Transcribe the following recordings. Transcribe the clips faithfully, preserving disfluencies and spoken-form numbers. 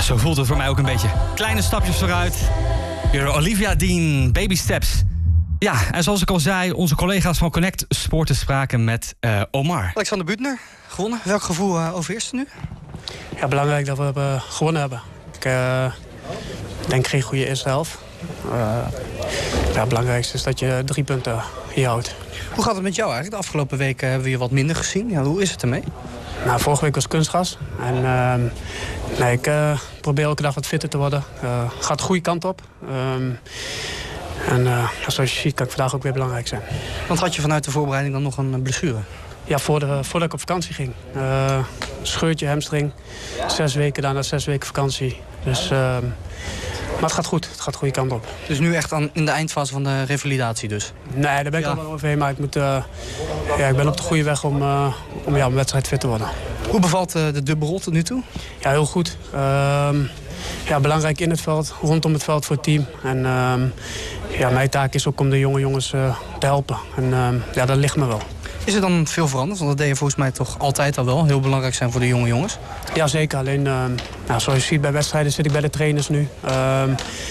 Zo voelt het voor mij ook een beetje. Kleine stapjes vooruit. Hier Olivia Dean, Baby Steps. Ja, en zoals ik al zei, onze collega's van Connect Sporten spraken met uh, Omar. Alexander Buettner, gewonnen. Welk gevoel uh, overheerst er nu? Ja, belangrijk dat we hebben gewonnen hebben. Ik uh, denk geen goede eerste helft. Uh, ja, het belangrijkste is dat je drie punten hier houdt. Hoe gaat het met jou eigenlijk? De afgelopen weken hebben we je wat minder gezien. Ja, hoe is het ermee? Nou, vorige week was kunstgras. En uh, nee, ik uh, probeer elke dag wat fitter te worden. Uh, gaat de goede kant op. Um, en uh, zoals je ziet kan ik vandaag ook weer belangrijk zijn. Want had je vanuit de voorbereiding dan nog een blessure? Ja, voor de, voordat ik op vakantie ging. Uh, scheurtje, hamstring. Zes weken, daarna zes weken vakantie. Dus, uh, maar het gaat goed. Het gaat de goede kant op. Dus nu echt aan, in de eindfase van de revalidatie dus? Nee, daar ben ik ja. al wel overheen. Maar ik, moet, uh, ja, ik ben op de goede weg om, uh, om ja, om wedstrijd fit te worden. Hoe bevalt uh, de dubbelrol tot nu toe? Ja, heel goed. Uh, ja, belangrijk in het veld, rondom het veld voor het team. En uh, ja, mijn taak is ook om de jonge jongens uh, te helpen. En uh, ja, dat ligt me wel. Is er dan veel veranderd? Want dat deed je volgens mij toch altijd al wel. Heel belangrijk zijn voor de jonge jongens. Ja, zeker. Alleen, uh, nou, zoals je ziet bij wedstrijden zit ik bij de trainers nu. Uh,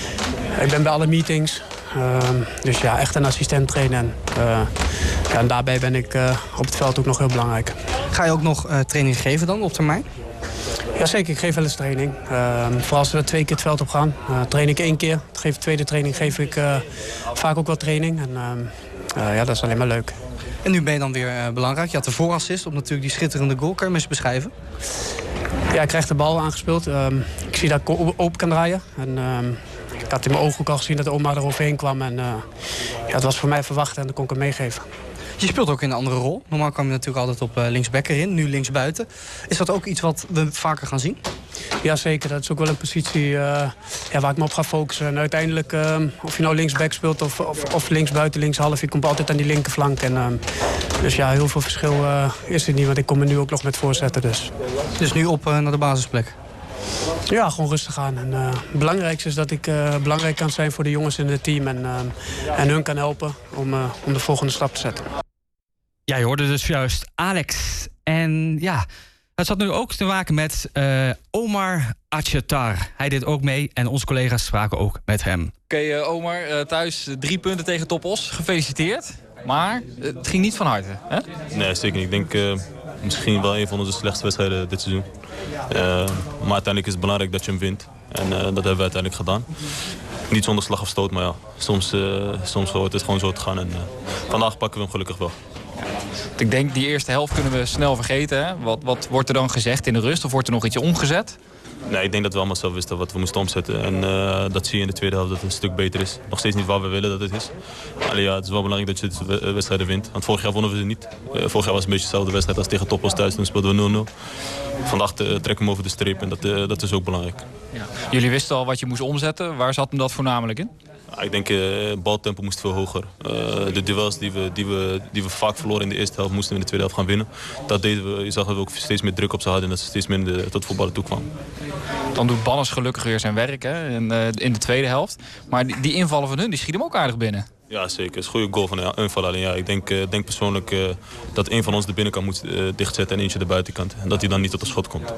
ik ben bij alle meetings. Uh, dus ja, echt een assistent trainen. En, uh, ja, en daarbij ben ik uh, op het veld ook nog heel belangrijk. Ga je ook nog uh, training geven dan op termijn? Jazeker, ik geef wel eens training. Uh, vooral als we twee keer het veld op gaan. Uh, train ik één keer. Geef de tweede training geef ik uh, vaak ook wel training. En uh, uh, ja, dat is alleen maar leuk. En nu ben je dan weer uh, belangrijk. Je had de voorassist op natuurlijk die schitterende goal. Kan je me eens beschrijven? Ja, ik krijg de bal aangespeeld. Uh, ik zie dat ik open kan draaien. En, uh, ik had in mijn ogen ook al gezien dat de Omar er overheen kwam. En, uh, ja, het was voor mij verwachten en dan kon ik hem meegeven. Je speelt ook in een andere rol. Normaal kwam je natuurlijk altijd op uh, linksback erin, nu linksbuiten. Is dat ook iets wat we vaker gaan zien? Ja, zeker. Dat is ook wel een positie uh, ja, waar ik me op ga focussen. En uiteindelijk, uh, of je nou linksback speelt of, of, of linksbuiten, linkshalf, je komt altijd aan die linkerflank. En, uh, dus ja, heel veel verschil uh, is er niet, want ik kom er nu ook nog met voorzetten. Dus, dus nu op uh, naar de basisplek? Ja, gewoon rustig aan. En, uh, het belangrijkste is dat ik uh, belangrijk kan zijn voor de jongens in het team. En, uh, en hun kan helpen om, uh, om de volgende stap te zetten. Ja, je hoorde dus juist Alex. En ja, het had nu ook te maken met uh, Omar Achatar. Hij deed ook mee en onze collega's spraken ook met hem. Oké, okay, uh, Omar, uh, thuis drie punten tegen Topos. Gefeliciteerd. Maar uh, het ging niet van harte, hè? Nee, zeker niet. Ik denk uh, misschien wel een van onze slechtste wedstrijden dit seizoen. Uh, maar uiteindelijk is het belangrijk dat je hem wint. En uh, dat hebben we uiteindelijk gedaan. Niet zonder slag of stoot, maar ja, soms, uh, soms hoort het gewoon zo te gaan. En uh, vandaag pakken we hem gelukkig wel. Ik denk, die eerste helft kunnen we snel vergeten. Hè? Wat, wat wordt er dan gezegd in de rust? Of wordt er nog iets omgezet? Nee, ik denk dat we allemaal zelf wisten wat we moesten omzetten. En uh, dat zie je in de tweede helft dat het een stuk beter is. Nog steeds niet waar we willen dat het is. Alleen ja, het is wel belangrijk dat je de wedstrijden wint. Want vorig jaar wonnen we ze niet. Uh, vorig jaar was het een beetje dezelfde wedstrijd als tegen Topos thuis. Toen speelden we nul nul. Vandaag uh, trekken we hem over de streep en dat, uh, dat is ook belangrijk. Ja. Jullie wisten al wat je moest omzetten. Waar zat hem dat voornamelijk in? Ik denk het uh, baltempo moest veel hoger. Uh, de duels die we, die, we, die we vaak verloren in de eerste helft moesten we in de tweede helft gaan winnen. Dat deden we. Je zag dat we ook steeds meer druk op ze hadden en dat ze steeds minder tot voetballen toe kwamen. Dan doet Banners gelukkig weer zijn werk, hè, in, uh, in de tweede helft. Maar die, die invallen van hun, die schieten hem ook aardig binnen. Ja, zeker. Het is een goede goal van een inval. Alleen ja, ik denk, uh, denk persoonlijk uh, dat een van ons de binnenkant moet uh, dichtzetten en eentje de buitenkant. En dat hij dan niet tot de schot komt.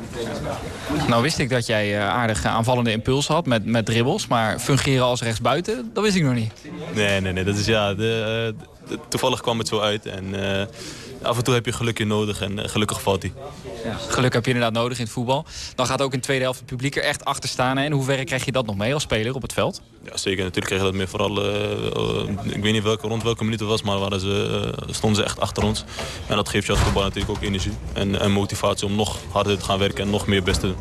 Nou wist ik dat jij uh, aardig aanvallende impulsen had met, met dribbels. Maar fungeren als rechtsbuiten, dat wist ik nog niet. Nee, nee, nee. Dat is, ja, de, uh, de, toevallig kwam het zo uit. En uh, af en toe heb je gelukje nodig en uh, gelukkig valt hij. Ja, geluk heb je inderdaad nodig in het voetbal. Dan gaat ook in de tweede helft het publiek er echt achter staan. Hè? In hoeverre krijg je dat nog mee als speler op het veld? Ja, zeker. Natuurlijk kreeg je dat mee. Vooral, uh, uh, ik weet niet welke, rond welke minuut het was, maar waren ze, uh, stonden ze echt achter ons. En dat geeft je als voetbal natuurlijk ook energie en, en motivatie om nog harder te gaan werken en nog meer best te doen.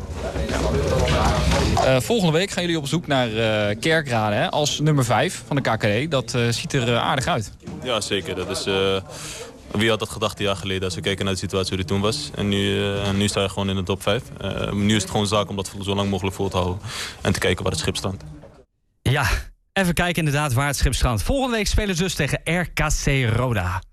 Uh, volgende week gaan jullie op zoek naar uh, Kerkrade, hè? Als nummer vijf van de K K D. Dat uh, ziet er uh, aardig uit. Ja, zeker. Dat is... Uh, Wie had dat gedacht een jaar geleden als we kijken naar de situatie die er toen was. En nu, uh, en nu sta je gewoon in de top vijf. Uh, nu is het gewoon zaak om dat zo lang mogelijk vol te houden. En te kijken waar het schip strandt. Ja, even kijken inderdaad waar het schip strandt. Volgende week spelen ze dus tegen R K C Roda.